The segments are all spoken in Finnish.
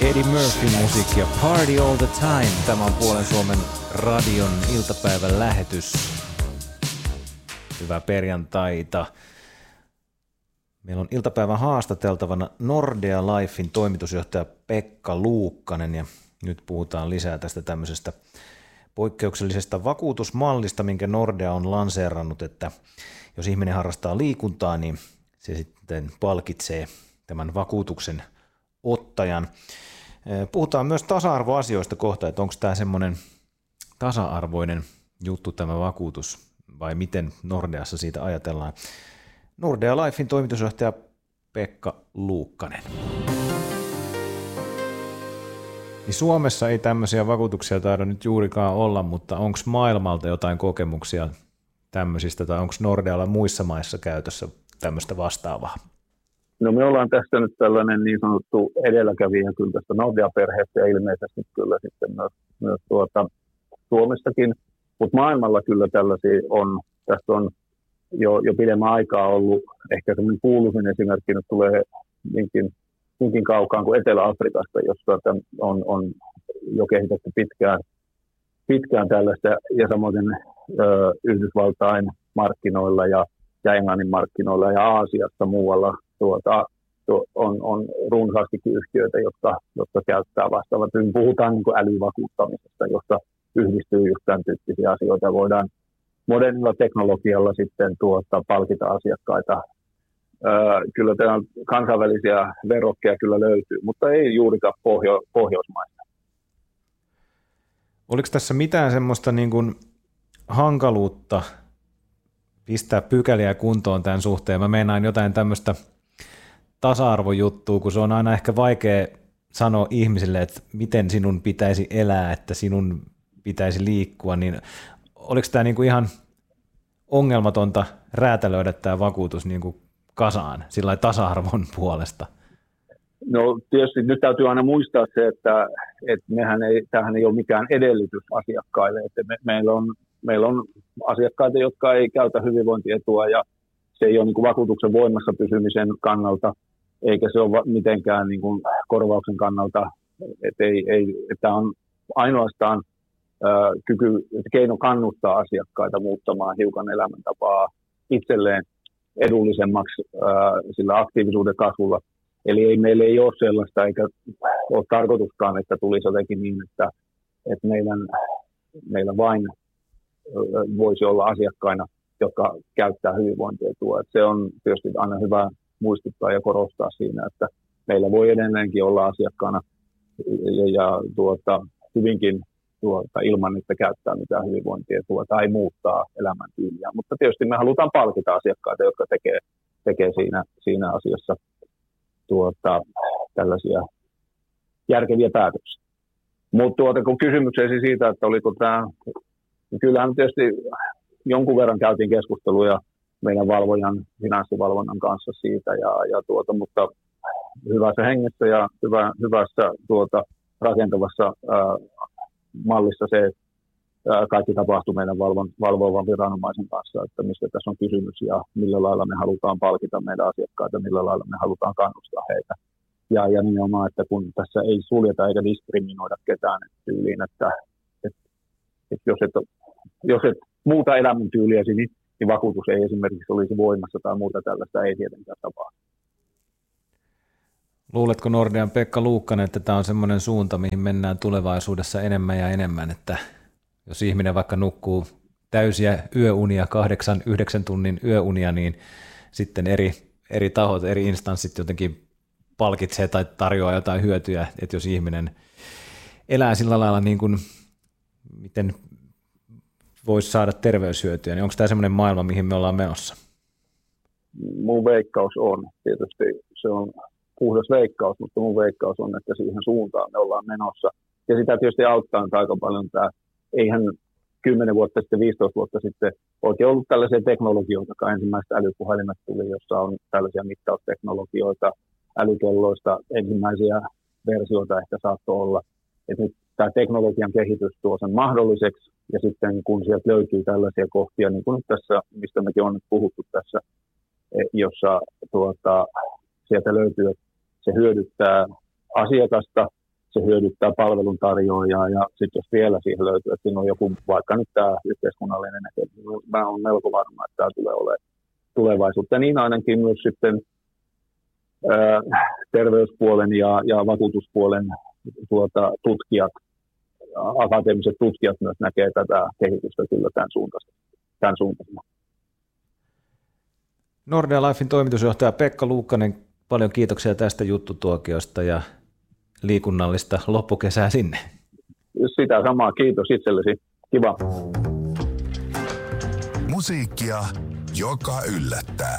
Eddie Murphy musiikkia Party All The Time. Tämä on Puolen Suomen radion iltapäivän lähetys. Hyvää perjantaita. Meillä on iltapäivän haastateltavana Nordea Lifein toimitusjohtaja Pekka Luukkanen ja nyt puhutaan lisää tästä tämmöisestä poikkeuksellisesta vakuutusmallista, minkä Nordea on lanseerannut, että jos ihminen harrastaa liikuntaa, niin se sitten palkitsee tämän vakuutuksen ottajan. Puhutaan myös tasa-arvoasioista kohta, että onko tämä semmoinen tasa-arvoinen juttu tämä vakuutus vai miten Nordeassa siitä ajatellaan. Nordea Lifein toimitusjohtaja Pekka Luukkanen. Niin Suomessa ei tämmöisiä vakuutuksia taida nyt juurikaan olla, mutta onko maailmalta jotain kokemuksia tämmöisistä tai onko Nordealla muissa maissa käytössä tämmöistä vastaavaa? No me ollaan tässä nyt tällainen niin sanottu edelläkävijä kyllä tästä Nordea-perheestä ja ilmeisesti kyllä sitten myös Suomessakin, mutta maailmalla kyllä tällaisia on. Tästä on jo pidemmän aikaa ollut ehkä semmoinen kuuluisin esimerkki, nyt tulee niinkin kaukaan kuin Etelä-Afrikasta, jossa on jo kehitetty pitkään tällaista ja samoin Yhdysvaltain markkinoilla ja Englannin markkinoilla ja Aasiassa muualla on runsaastikin yhtiöitä, jotka käyttää vastaavat. Puhutaan niin kuin älyvakuuttamisesta, jossa yhdistyy just tämän tyyppisiä asioita. Voidaan modernilla teknologialla sitten palkita asiakkaita. Kyllä tämä kansainvälisiä verrokkeja kyllä löytyy, mutta ei juurikaan Pohjoismaista. Oliko tässä mitään semmoista niin kuin hankaluutta pistää pykäliä kuntoon tämän suhteen? Mä meinaan jotain tämmöistä tasa-arvojuttua, kun se on aina ehkä vaikea sanoa ihmisille, että miten sinun pitäisi elää, että sinun pitäisi liikkua, niin oliko tämä niin kuin ihan ongelmatonta räätälöidä tämä vakuutus niin kuin kasaan sillä tasa-arvon puolesta? No tietysti nyt täytyy aina muistaa se, että tämähän ei ole mikään edellytys asiakkaille, että meillä on asiakkaita, jotka ei käytä hyvinvointietua ja se ei ole niin kuin vakuutuksen voimassa pysymisen kannalta, eikä se ole mitenkään niin kuin korvauksen kannalta, että on ainoastaan keino kannustaa asiakkaita muuttamaan hiukan elämäntapaa itselleen edullisemmaksi sillä aktiivisuuden kasvulla. Eli meillä ei ole sellaista, eikä ole tarkoituskaan, että tulisi jotenkin niin, että meillä vain voisi olla asiakkaina, jotka käyttää hyvinvointietua. Se on tietysti aina hyvä muistuttaa ja korostaa siinä, että meillä voi edelleenkin olla asiakkaana ja hyvinkin ilman, että käyttää mitään hyvinvointietua tai muuttaa elämäntyyliä. Mutta tietysti me halutaan palkita asiakkaita, jotka tekee siinä asiassa tällaisia järkeviä päätöksiä. Mutta kun kysymyksesi siitä, että oliko tämä, kyllähän tietysti jonkun verran käytiin keskusteluja meidän finanssivalvonnan kanssa siitä, mutta hyvässä hengessä ja hyvässä rakentavassa mallissa se, että kaikki tapahtuu meidän valvovan viranomaisen kanssa, että mistä tässä on kysymys ja millä lailla me halutaan palkita meidän asiakkaita, millä lailla me halutaan kannustaa heitä. Ja nimenomaan, että kun tässä ei suljeta eikä diskriminoida ketään tyyliin, että jos et muuta elämäntyyliäsi, niin vakuutus ei esimerkiksi olisi voimassa tai muuta tällaista ei tietenkään tapahdu. Luuletko Nordean Pekka Luukkanen, että tämä on semmoinen suunta, mihin mennään tulevaisuudessa enemmän ja enemmän, että jos ihminen vaikka nukkuu täysiä yöunia, 8-9 tunnin yöunia, niin sitten eri tahot, eri instanssit jotenkin palkitsee tai tarjoaa jotain hyötyjä, että jos ihminen elää sillä lailla niin kuin miten voisi saada terveyshyötyjä, niin onko tämä semmoinen maailma, mihin me ollaan menossa? Mun veikkaus on, tietysti se on puhdas veikkaus, mutta mun veikkaus on, että siihen suuntaan me ollaan menossa. Ja sitä tietysti auttaa aika paljon tämä, eihän 10 vuotta sitten, 15 vuotta sitten oikein ollut tällaisia teknologioita, kun ensimmäiset älypuhelimet tuli, jossa on tällaisia mittausteknologioita, älykelloista ensimmäisiä versioita ehkä saattoi olla. Et nyt tämä teknologian kehitys tuo sen mahdolliseksi, ja sitten kun sieltä löytyy tällaisia kohtia, niin kuin tässä, mistä mekin on nyt puhuttu tässä, jossa sieltä löytyy, että se hyödyttää asiakasta se hyödyttää palveluntarjoajaa, ja sitten jos vielä siihen löytyy, että siinä on joku, vaikka nyt tämä yhteiskunnallinen näkemys, mä olen melko varma, että tämä tulee olemaan tulevaisuutta. Ja niin ainakin myös sitten terveyspuolen ja vakuutuspuolen tutkijat, akateemiset tutkijat myös näkee tätä kehitystä kyllä tämän suuntaisena. Nordea Lifein toimitusjohtaja Pekka Luukkanen, paljon kiitoksia tästä juttutuokiosta ja liikunnallista loppukesää sinne. Sitä samaa, kiitos itsellesi. Kiva. Musiikkia, joka yllättää.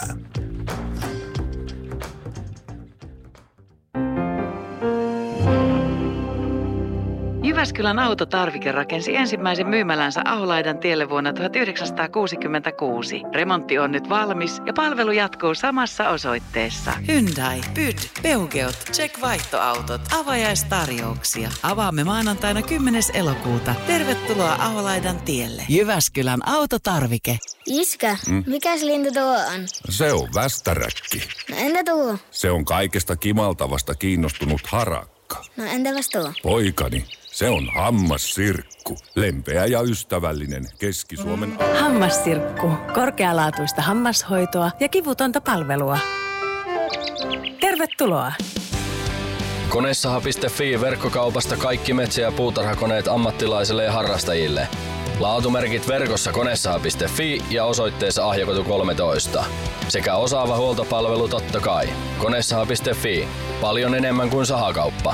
Jyväskylän autotarvike rakensi ensimmäisen myymälänsä Aholaidan tielle vuonna 1966. Remontti on nyt valmis ja palvelu jatkuu samassa osoitteessa. Hyundai, Pyd, Peugeot, Check vaihtoautot, avajaistarjouksia. Avaamme maanantaina 10. elokuuta. Tervetuloa Aholaidan tielle. Jyväskylän autotarvike. Iskä, mikäs lintu tuo on? Se on västäräkki. No entä tuo? Se on kaikesta kimaltavasta kiinnostunut harakka. No entäpäs tuo? Poikani, se on hammassirkku. Lempeä ja ystävällinen Keski-Suomen... Hammassirkku. Korkealaatuista hammashoitoa ja kivutonta palvelua. Tervetuloa! Konesaha.fi verkkokaupasta kaikki metsä- ja puutarhakoneet ammattilaisille ja harrastajille. Laatumerkit verkossa konesaha.fi ja osoitteessa Ahjakatu 13. Sekä osaava huoltopalvelu totta kai. Konesaha.fi. Paljon enemmän kuin sahakauppa.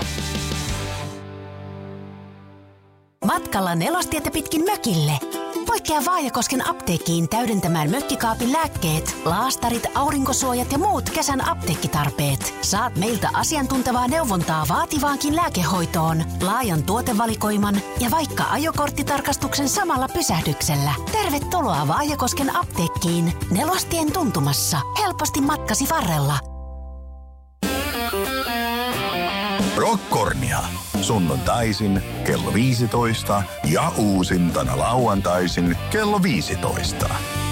Matkalla Nelostietä pitkin mökille. Poikkea Vaajakosken apteekkiin täydentämään mökkikaapin lääkkeet, laastarit, aurinkosuojat ja muut kesän apteekkitarpeet. Saat meiltä asiantuntevaa neuvontaa vaativaankin lääkehoitoon, laajan tuotevalikoiman ja vaikka ajokorttitarkastuksen samalla pysähdyksellä. Tervetuloa Vaajakosken apteekkiin Nelostien tuntumassa. Helposti matkasi varrella. Rockkornia. Sunnuntaisin kello 15 ja uusintana lauantaisin kello 15.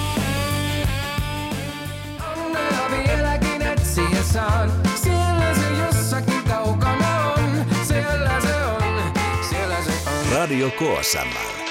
Onnea vieläkin etsiä saan. Siellä se jossakin kaukana on. Siellä se on. Siellä se on. Radio KSM.